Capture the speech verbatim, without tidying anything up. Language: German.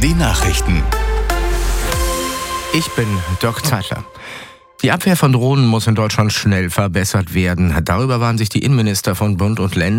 Die Nachrichten. Ich bin Dirk Zeitler. Die Abwehr von Drohnen muss in Deutschland schnell verbessert werden. Darüber waren sich die Innenminister von Bund und Ländern